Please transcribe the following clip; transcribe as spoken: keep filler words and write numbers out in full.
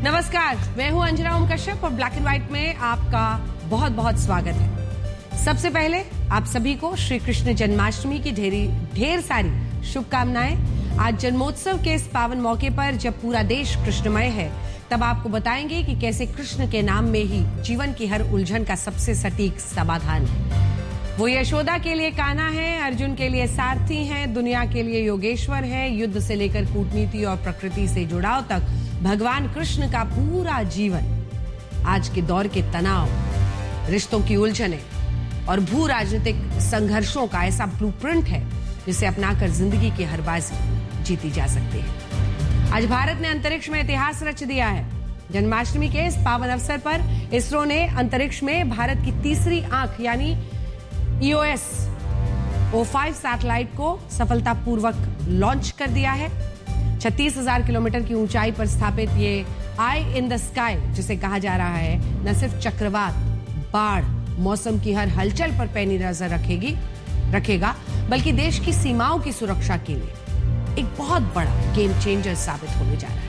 नमस्कार, मैं हूं अंजना ओम कश्यप और ब्लैक एंड व्हाइट में आपका बहुत बहुत स्वागत है। सबसे पहले आप सभी को श्री कृष्ण जन्माष्टमी की ढेरी ढेर सारी शुभकामनाएं। आज जन्मोत्सव के इस पावन मौके पर जब पूरा देश कृष्णमय है, तब आपको बताएंगे कि कैसे कृष्ण के नाम में ही जीवन की हर उलझन का सबसे सटीक समाधान है। वो यशोदा के लिए कान्हा है, अर्जुन के लिए सारथी हैं, दुनिया के लिए योगेश्वर है, युद्ध से लेकर कूटनीति और प्रकृति से जुड़ाव तक भगवान कृष्ण का पूरा जीवन आज के दौर के तनाव, रिश्तों की उलझनें और भू राजनीतिक संघर्षों का ऐसा ब्लूप्रिंट है जिसे अपनाकर जिंदगी की हर बाजी जीती जा सकती है। आज भारत ने अंतरिक्ष में इतिहास रच दिया है। जन्माष्टमी के इस पावन अवसर पर इसरो ने अंतरिक्ष में भारत की तीसरी आंख यानी ई O S O five satellite को सफलतापूर्वक लॉन्च कर दिया है। छत्तीस हजार किलोमीटर की ऊंचाई पर स्थापित ये आई इन द स्काई, जिसे कहा जा रहा है, न सिर्फ चक्रवात, बाढ़, मौसम की हर हलचल पर पैनी नजर रखेगी रखेगा बल्कि देश की सीमाओं की सुरक्षा के लिए एक बहुत बड़ा गेम चेंजर साबित होने जा रहा है।